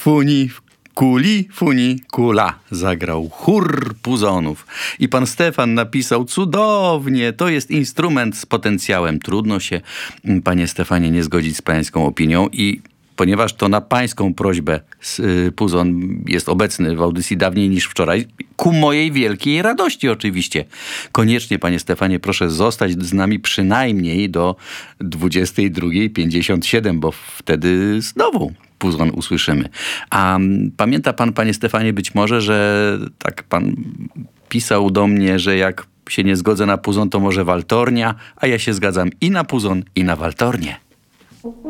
Funi, kuli, funi, kula. Zagrał chór puzonów. I pan Stefan napisał: cudownie, to jest instrument z potencjałem. Trudno się, panie Stefanie, nie zgodzić z pańską opinią i ponieważ to na pańską prośbę puzon jest obecny w audycji dawniej niż wczoraj, ku mojej wielkiej radości oczywiście. Koniecznie, panie Stefanie, proszę zostać z nami przynajmniej do 22:57, bo wtedy znowu puzon usłyszymy. A pamięta pan, panie Stefanie, być może, że tak pan pisał do mnie, że jak się nie zgodzę na puzon, to może waltornia, a ja się zgadzam i na puzon, i na waltornię.